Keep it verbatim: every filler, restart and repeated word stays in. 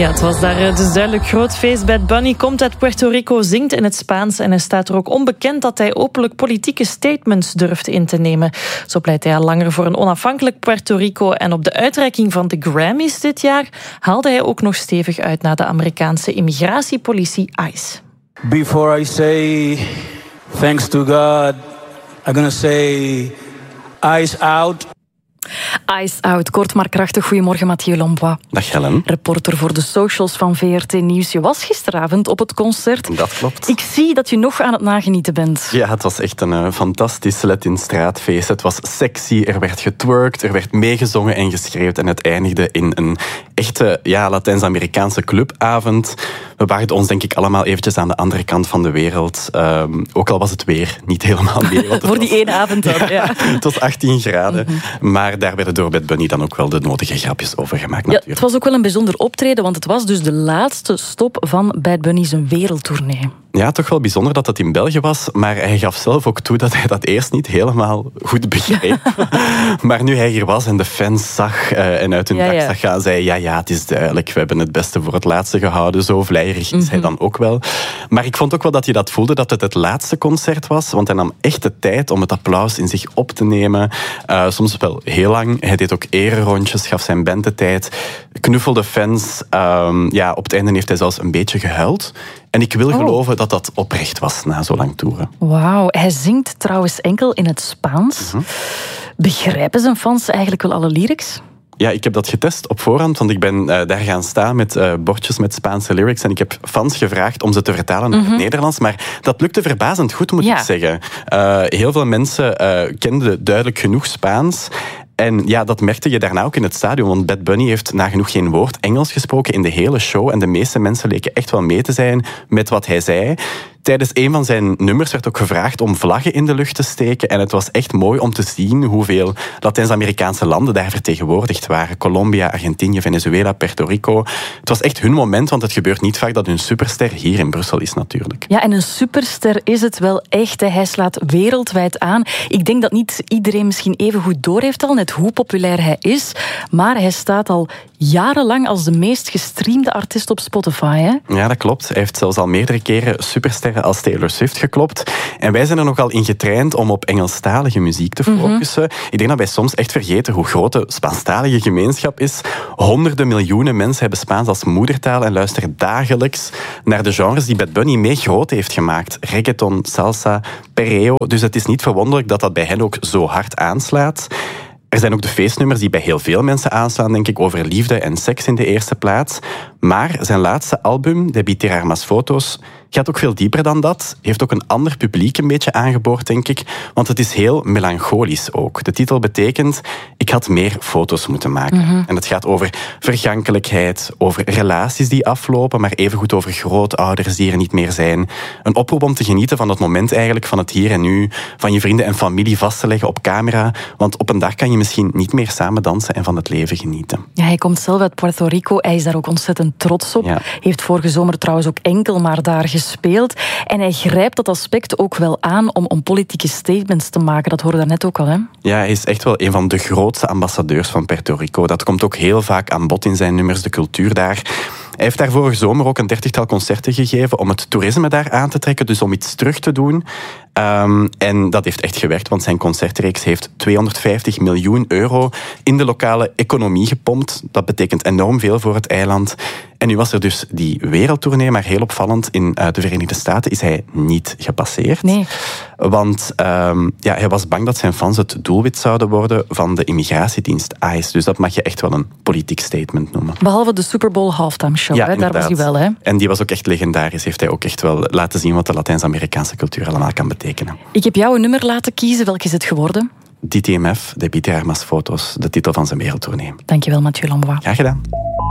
Ja, het was daar dus duidelijk groot feest. Bad Bunny komt uit Puerto Rico, zingt in het Spaans en hij staat er ook onbekend dat hij openlijk politieke statements durft in te nemen. Zo pleit hij al langer voor een onafhankelijk Puerto Rico en op de uitreiking van de Grammys dit jaar haalde hij ook nog stevig uit naar de Amerikaanse immigratiepolitie ICE. Before I say thanks to God, I'm gonna say ICE out. ICE out, kort maar krachtig. Goedemorgen, Mathieu Lambois. Dag Helen. Reporter voor de socials van V R T Nieuws. Je was gisteravond op het concert. Dat klopt. Ik zie dat je nog aan het nagenieten bent. Ja, het was echt een uh, fantastisch Latin-straatfeest. Het was sexy, er werd getwerkt, er werd meegezongen en geschreeuwd. En het eindigde in een echte ja, Latijns-Amerikaanse clubavond. We waagden ons denk ik allemaal eventjes aan de andere kant van de wereld. Um, ook al was het weer niet helemaal wereld. Voor die was, ene avond dan, ja. Het was achttien graden. Mm-hmm. Maar daar werden door Bad Bunny dan ook wel de nodige grapjes over gemaakt. Natuurlijk. Ja, het was ook wel een bijzonder optreden, want het was dus de laatste stop van Bad Bunny's wereldtournee. Ja, toch wel bijzonder dat dat in België was, maar hij gaf zelf ook toe dat hij dat eerst niet helemaal goed begreep. Maar nu hij hier was en de fans zag uh, en uit hun ja, dak ja. zag gaan, zei ja, ja, het is duidelijk, we hebben het beste voor het laatste gehouden. Zo vleierig is mm-hmm. hij dan ook wel. Maar ik vond ook wel dat je dat voelde, dat het het laatste concert was, want hij nam echt de tijd om het applaus in zich op te nemen. Uh, soms wel heel lang. Hij deed ook ererondjes, gaf zijn band de tijd, knuffelde fans. Um, ja, op het einde heeft hij zelfs een beetje gehuild. En ik wil oh. geloven dat dat oprecht was na zo lang toeren. Wauw, hij zingt trouwens enkel in het Spaans. Mm-hmm. Begrijpen zijn fans eigenlijk wel alle lyrics? Ja, ik heb dat getest op voorhand, want ik ben uh, daar gaan staan met uh, bordjes met Spaanse lyrics en ik heb fans gevraagd om ze te vertalen naar mm-hmm. het Nederlands, maar dat lukte verbazend goed, moet ja. ik zeggen. Uh, heel veel mensen uh, kenden duidelijk genoeg Spaans. En ja, dat merkte je daarna ook in het stadion, want Bad Bunny heeft nagenoeg geen woord Engels gesproken in de hele show en de meeste mensen leken echt wel mee te zijn met wat hij zei. Tijdens een van zijn nummers werd ook gevraagd om vlaggen in de lucht te steken en het was echt mooi om te zien hoeveel Latijns-Amerikaanse landen daar vertegenwoordigd waren. Colombia, Argentinië, Venezuela, Puerto Rico. Het was echt hun moment, want het gebeurt niet vaak dat hun superster hier in Brussel is natuurlijk. Ja, en een superster is het wel echt. Hij slaat wereldwijd aan. Ik denk dat niet iedereen misschien even goed doorheeft al net hoe populair hij is, maar hij staat al jarenlang als de meest gestreamde artiest op Spotify. Hè? Ja, dat klopt. Hij heeft zelfs al meerdere keren supersterren als Taylor Swift geklopt. En wij zijn er nogal in getraind om op Engelstalige muziek te focussen. Mm-hmm. Ik denk dat wij soms echt vergeten hoe groot de Spaanstalige gemeenschap is. Honderden miljoenen mensen hebben Spaans als moedertaal en luisteren dagelijks naar de genres die Bad Bunny mee groot heeft gemaakt. Reggaeton, salsa, perreo. Dus het is niet verwonderlijk dat dat bij hen ook zo hard aanslaat. Er zijn ook de feestnummers die bij heel veel mensen aanslaan, denk ik, over liefde en seks in de eerste plaats. Maar zijn laatste album, De Tirar Más Fotos, gaat ook veel dieper dan dat. Heeft ook een ander publiek een beetje aangeboord, denk ik. Want het is heel melancholisch ook. De titel betekent, ik had meer foto's moeten maken. Mm-hmm. En het gaat over vergankelijkheid, over relaties die aflopen, maar evengoed over grootouders die er niet meer zijn. Een oproep om te genieten van het moment eigenlijk, van het hier en nu, van je vrienden en familie vast te leggen op camera. Want op een dag kan je misschien niet meer samen dansen en van het leven genieten. Ja, hij komt zelf uit Puerto Rico. Hij is daar ook ontzettend trots op. Ja. Heeft vorige zomer trouwens ook enkel maar daar gespeeld. En hij grijpt dat aspect ook wel aan om, om politieke statements te maken. Dat hoorde daarnet ook al, hè? Ja, hij is echt wel een van de grootste ambassadeurs van Puerto Rico. Dat komt ook heel vaak aan bod in zijn nummers, de cultuur daar. Hij heeft daar vorige zomer ook een dertigtal concerten gegeven om het toerisme daar aan te trekken, dus om iets terug te doen. Um, en dat heeft echt gewerkt, want zijn concertreeks heeft tweehonderdvijftig miljoen euro in de lokale economie gepompt. Dat betekent enorm veel voor het eiland. En nu was er dus die wereldtournee, maar heel opvallend, in uh, de Verenigde Staten is hij niet gepasseerd. Nee. Want um, ja, hij was bang dat zijn fans het doelwit zouden worden van de immigratiedienst ICE. Dus dat mag je echt wel een politiek statement noemen. Behalve de Super Bowl halftime show, ja, hè? Daar was hij wel. Hè? En die was ook echt legendarisch. Heeft hij ook echt wel laten zien wat de Latijns-Amerikaanse cultuur allemaal kan betekenen. Ik heb jou een nummer laten kiezen. Welk is het geworden? D T M F, De Tirar Más Fotos, de titel van zijn wereldtournee. Dankjewel, Mathieu Lambois. Graag gedaan.